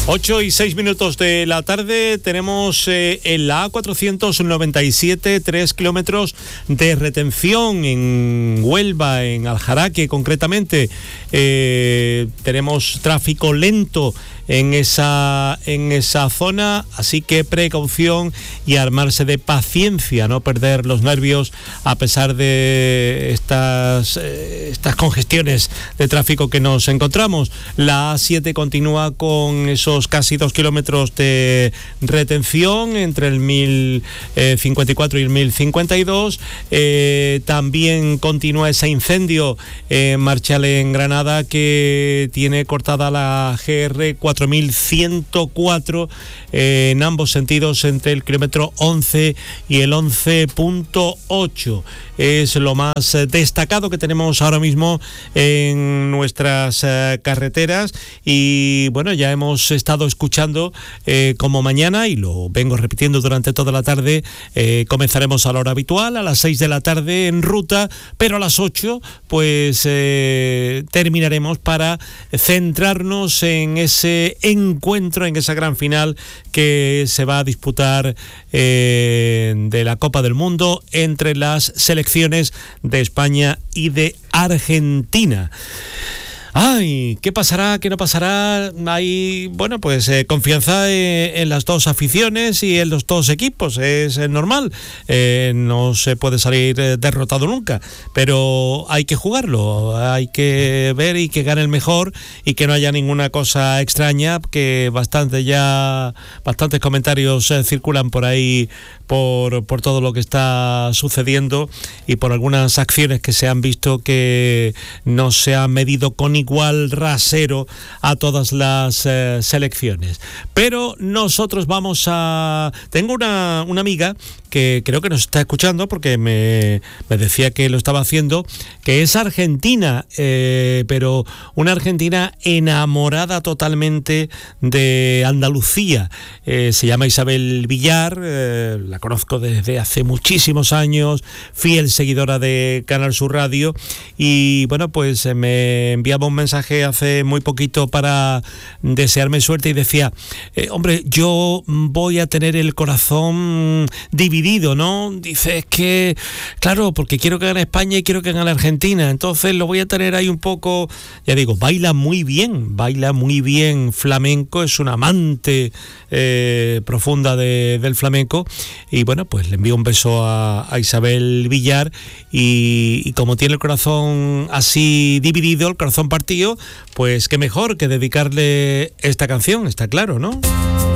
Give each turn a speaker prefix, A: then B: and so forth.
A: 8:06 de la tarde. Tenemos en la A497 3 kilómetros de retención en Huelva, en Aljaraque concretamente. Tenemos tráfico lento en esa zona, así que precaución y armarse de paciencia, no perder los nervios a pesar de estas congestiones de tráfico que nos encontramos. La A7 continúa con esos casi 2 kilómetros de retención entre el 1054 y el 1052. También continúa ese incendio en Marchal, en Granada, que tiene cortada la GR 4104 en ambos sentidos entre el kilómetro 11 y el 11.8. Es lo más destacado que tenemos ahora mismo en nuestras carreteras. Y bueno, ya hemos estado escuchando como mañana, y lo vengo repitiendo durante toda la tarde, comenzaremos a la hora habitual, a las 6 de la tarde en ruta, pero a las 8 pues terminaremos para centrarnos en ese encuentro, en esa gran final que se va a disputar de la Copa del Mundo entre las selecciones de España y de Argentina. Ay, ¿qué pasará? ¿Qué no pasará? Hay, bueno, pues confianza en las dos aficiones y en los dos equipos, es normal. No se puede salir derrotado nunca, pero hay que jugarlo, hay que ver y que gane el mejor y que no haya ninguna cosa extraña, que bastantes comentarios circulan por ahí por todo lo que está sucediendo y por algunas acciones que se han visto que no se han medido con igual rasero a todas las selecciones. Pero nosotros vamos a... Tengo una amiga que creo que nos está escuchando, porque me decía que lo estaba haciendo, que es argentina, pero una argentina enamorada totalmente de Andalucía. Se llama Isabel Villar, la conozco desde hace muchísimos años, fiel seguidora de Canal Sur Radio, y bueno, pues me enviaba un mensaje hace muy poquito para desearme suerte y decía, hombre, yo voy a tener el corazón dividido, ¿no? Dice, es que, claro, porque quiero que gane España y quiero que gane Argentina, entonces lo voy a tener ahí un poco, ya digo, baila muy bien flamenco, es una amante profunda del flamenco, y bueno, pues le envío un beso a Isabel Villar, y como tiene el corazón así dividido, el corazón partido, pues qué mejor que dedicarle esta canción, está claro, ¿no?